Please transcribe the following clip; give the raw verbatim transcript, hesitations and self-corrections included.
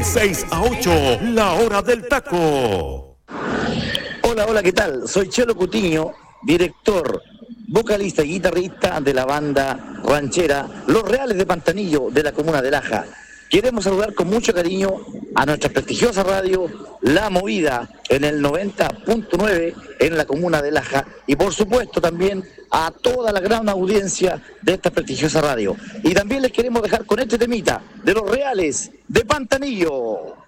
seis a ocho, la hora del taco. Hola, hola, ¿qué tal? Soy Chelo Cutiño, director, vocalista y guitarrista de la banda ranchera Los Reales de Pantanillo de la comuna de Laja. Queremos saludar con mucho cariño a nuestra prestigiosa radio La Movida en el noventa punto nueve en la comuna de Laja y por supuesto también a toda la gran audiencia de esta prestigiosa radio. Y también les queremos dejar con este temita de Los Reales de Pantanillo.